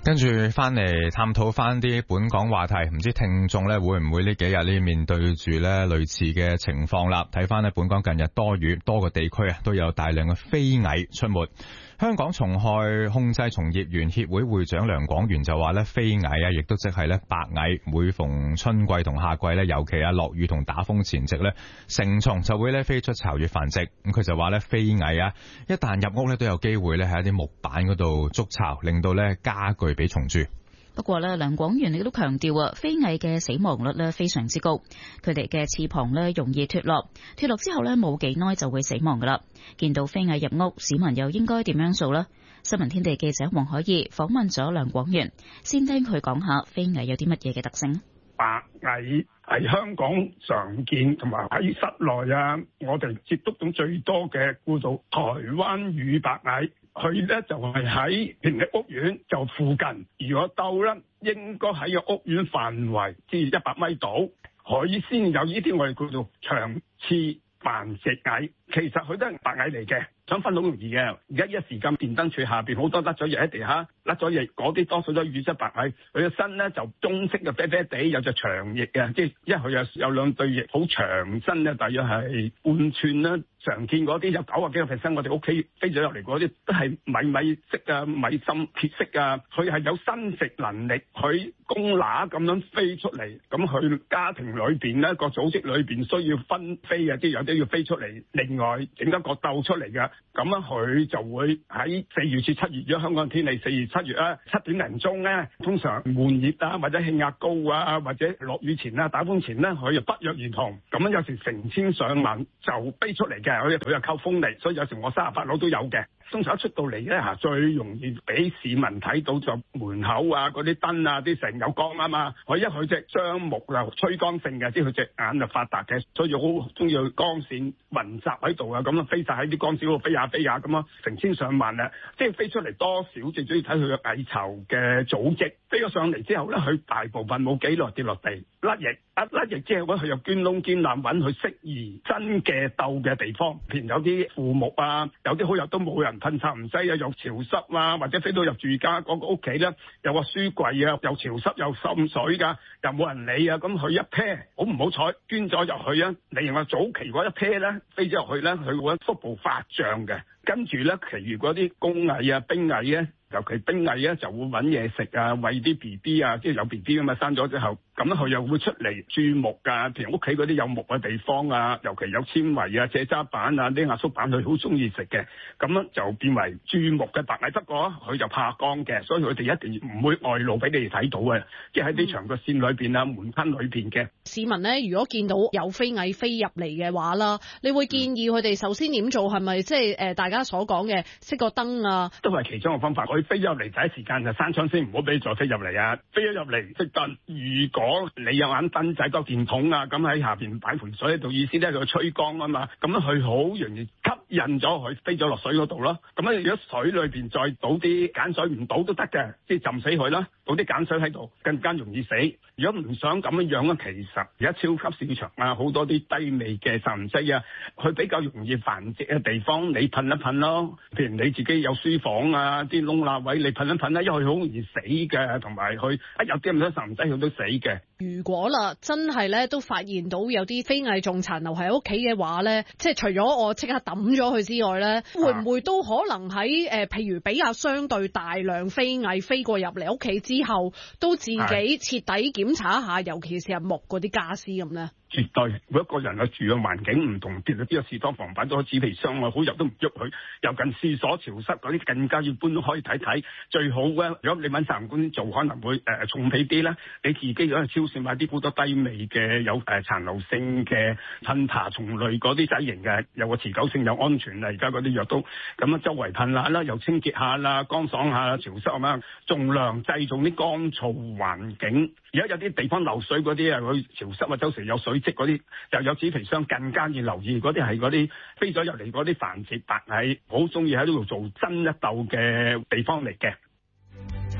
跟住翻嚟探討翻啲本港話題，唔知聽眾咧會唔會呢幾日呢面對住咧類似嘅情況啦？睇翻咧本港近日多雨，多個地區啊都有大量嘅飛蟻出沒。香港蟲害控制從業員協會會長梁廣源就話咧，飛蟻啊，亦都即係咧白蟻，每逢春季同夏季咧，尤其落雨同打風前夕咧，成蟲就會咧飛出巢穴繁殖。咁佢就話咧，飛蟻啊，一旦入屋咧，都有機會咧喺一啲木板嗰度築巢，令到咧家具俾蟲蛀。 不過咧，梁廣源亦都強調啊，飛蟻嘅死亡率咧非常之高，佢哋嘅翅膀咧容易脫落之後咧冇幾耐就會死亡噶啦。見到飛蟻入屋，市民又應該點樣做呢？新聞天地記者黃海怡訪問咗梁廣源，先聽佢講下飛蟻有啲乜嘢嘅特性。 白蟻係香港常見，同埋喺室內啊，我哋接觸到最多嘅叫做台灣乳白蟻。佢咧就係喺平嘅屋苑就附近，如果鬥咧應該喺個屋苑範圍至100米度，佢先有呢啲我哋叫做長翅繁殖蟻。其實佢都係白蟻嚟嘅，想分好容易嘅。而家一時間電燈柱下邊好多甩咗葉喺地下，甩咗葉嗰啲多數都係乳質白蟻。佢嘅身咧就棕色嘅啡啡地，有隻長翼嘅，即係因為佢有兩對翼，好長身咧，大約係半寸啦。常見嗰啲有90幾個%，我哋屋企飛咗入嚟嗰啲都係米色啊、米深鐵色啊。佢係有生殖能力，佢公乸咁樣飛出嚟，咁佢家庭裏邊咧個組織裏邊需要分飛啊，啲有啲要飛出嚟，另外整一個竇出嚟嘅，咁樣佢就會喺4月至7月，如果香港天氣4月7月啊7點零鐘咧，通常悶熱啊或者氣壓高啊或者落雨前啊打風前咧，佢就不約而同咁樣有時成千上萬就飛出嚟嘅，佢又靠風力，所以有時我38樓都有嘅。通常一出到嚟咧嚇，最容易俾市民睇到就門口啊嗰啲燈啊啲成有光啊嘛。佢一隻雙目又趨光性嘅，即係佢隻眼就發達嘅，所以好中意光線雲集喺度啊，咁啊飛晒喺啲光線度飛下飛下咁啊，成千上萬啊，即係飛出嚟多少，最主要睇佢嘅蟻巢嘅組織。飛咗上嚟之後咧，佢大部分冇幾耐跌落地甩翼，甩翼之後咧佢又捐窿捐罅揾佢適宜真嘅竇嘅地方。譬如有啲樹木啊，有啲好日都冇人噴灑唔使啊，又潮濕啊，或者飛到入住家嗰個屋企咧，有個書櫃啊，又潮濕又滲水㗎，又冇人理啊，咁佢一 pair 好唔好彩捐咗入去啊？例如話早期嗰一 pair 咧飛咗入去咧，佢會腹部發脹嘅，跟住咧其餘嗰啲工蟻啊、兵蟻咧。尤其兵蟻咧就會揾嘢食啊，餵啲 BB 啊，即係有 BB 咁嘛，生咗之後，咁佢又會出嚟蛀木㗎，譬如屋企嗰啲有木嘅地方啊，尤其有纖維啊、蔗渣板啊、啲壓縮板，佢好中意食嘅，咁樣就變為蛀木嘅白蟻。不過佢就怕光嘅，所以佢哋一定唔會外露俾你哋睇到嘅，即係喺啲牆角線裏邊啊、門框裏邊嘅。 市民咧，如果見到有飛蟻飛入嚟嘅話啦，你會建議佢哋首先點做？係咪即係大家所講嘅熄個燈啊？ 都係其中嘅方法。佢飛入嚟第一時間就閂窗先，唔好俾佢再飛入嚟啊！飛咗入嚟熄燈。如果你有眼燈仔個電筒啊，咁喺下邊擺盆水喺度，意思咧佢吹光啊嘛，咁佢好容易吸引咗佢飛咗落水嗰度咯。咁咧如果水裏邊再倒啲鹼水，唔倒都得嘅，即係浸死佢啦。倒啲鹼水喺度更加容易死。如果唔想咁樣咧，其實而家超級市場啊，好多啲低微嘅殺蟲劑啊，佢比較容易繁殖嘅地方，你噴一噴咯。譬如你自己有書房啊，啲窿罅位，你噴一噴啦，因為佢好容易死嘅，同埋佢一有啲咁多殺蟲劑，佢都死嘅。 如果啦，真係咧都發現到有啲飛蟻仲殘留喺屋企嘅話咧，即係除咗我即刻抌咗佢之外咧，會唔會都可能喺譬如比較相對大量飛蟻飛過入嚟屋企之後，都自己徹底檢查一下，尤其是係木嗰啲傢俬咁咧？ 絕對，每一個人嘅住嘅環境唔同，跌到邊個士多房擺咗紙皮箱啊，好日都唔喐佢。又近廁所潮濕嗰啲，更加要搬開睇睇。最好咧，如果你揾殺蟲官做，可能會重皮啲啦。你自己如果去超市買啲好多低微嘅有殘留性嘅噴爬蟲類嗰啲劑型嘅，有個持久性有安全啊。而家嗰啲藥都咁啊，周圍噴下啦，又清潔下啦，乾爽下潮濕啊嘛，盡量製造啲乾燥環境。而家有啲地方漏水嗰啲啊，佢潮濕啊，周時有水積嗰啲，又有紙皮箱，更加要留意嗰啲係嗰啲飛咗入嚟嗰啲繁殖白蟻，好中意喺呢度做真一竇嘅地方嚟嘅。